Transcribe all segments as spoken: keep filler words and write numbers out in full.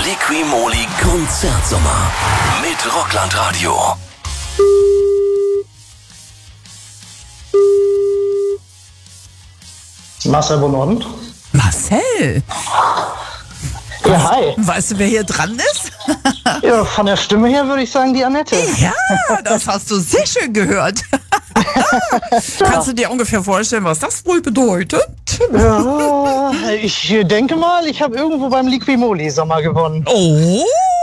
Liqui-Moly Konzertsommer mit Rockland Radio. Marcel Bonorden. Marcel! Ja, hi. Weißt du, wer hier dran ist? Ja, von der Stimme her würde ich sagen, die Annette. Ja, das hast du sehr schön gehört. Kannst du dir ungefähr vorstellen, was das wohl bedeutet? Ja, ich denke mal, ich habe irgendwo beim Liqui-Moly Sommer gewonnen. Oh!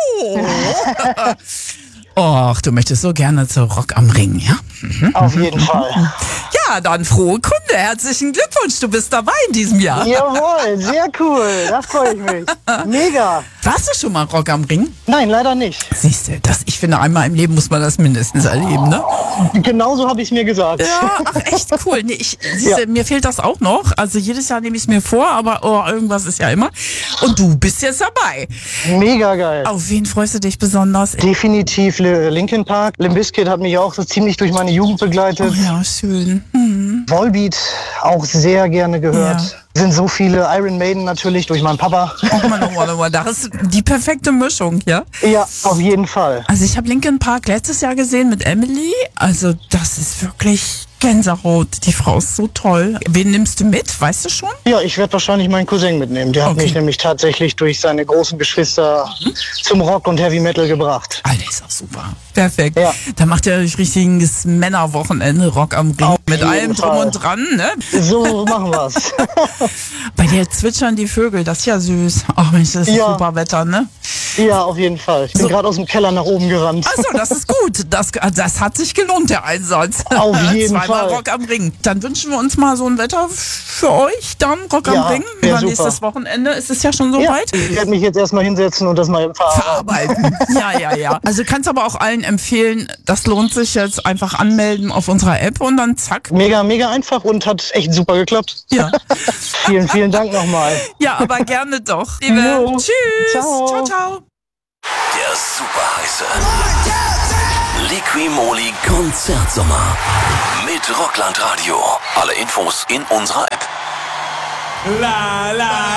Och, du möchtest so gerne zu Rock am Ring, ja? Mhm. Auf jeden Fall. Ja, dann frohe Kunde. Herzlichen Glückwunsch, du bist dabei in diesem Jahr. Jawohl, sehr cool. Da freue ich mich. Mega. Warst du schon mal Rock am Ring? Nein, leider nicht. Siehst du, das, ich finde, einmal im Leben muss man das mindestens erleben, ne? Genauso habe ich es mir gesagt. Ja, ach, echt cool. Nee, ich, siehste, Ja. Mir fehlt das auch noch. Also jedes Jahr nehme ich es mir vor, aber oh, irgendwas ist ja immer. Und du bist jetzt dabei. Mega geil. Auf wen freust du dich besonders? Definitiv Le- Linkin Park. Limp Bizkit hat mich auch so ziemlich durch meine Jugend begleitet. Oh ja, schön. Hm. Volbeat auch sehr gerne gehört. Ja. Sind so viele. Iron Maiden natürlich durch meinen Papa. Oh Mann, oh Mann, oh Mann. Das ist die perfekte Mischung, ja? Ja, auf jeden Fall. Also ich habe Linkin Park letztes Jahr gesehen mit Emily. Also das ist wirklich Gänsehaut. Die Frau ist so toll. Wen nimmst du mit? Weißt du schon? Ja, ich werde wahrscheinlich meinen Cousin mitnehmen. Der hat Okay. mich nämlich tatsächlich durch seine großen Geschwister zum Rock und Heavy Metal gebracht. Alter, ist auch super. Perfekt. Ja. Da macht ihr euch richtiges Männerwochenende, Rock am Ring. Auf Mit jeden allem drum Fall. und dran, ne? So machen wir's. Bei dir zwitschern die Vögel, das ist ja süß. Ach Mensch, das ist Ja. super Wetter, ne? Ja, auf jeden Fall. Ich bin So. gerade aus dem Keller nach oben gerannt. Achso, das ist gut. Das, das hat sich gelohnt, der Einsatz. Auf jeden Zweimal Fall. Rock am Ring. Dann wünschen wir uns mal so ein Wetter für euch, dann Rock am Ja, Ring. wär Über super. nächstes Wochenende ist es ja schon Ja, soweit. ich werde mich jetzt erstmal hinsetzen und das mal im Fahrrad. Verarbeiten. Ja, ja, ja. Also kannst aber auch allen empfehlen, das lohnt sich jetzt, einfach anmelden auf unserer App und dann zack. Mega, mega einfach und hat echt super geklappt. Ja, Vielen, vielen Dank nochmal. ja, aber gerne doch. Liebe. Jo. Tschüss. Ciao. Ciao, ciao. Der super heiße Liqui-Moly Konzertsommer mit Rockland Radio. Alle Infos in unserer App. La la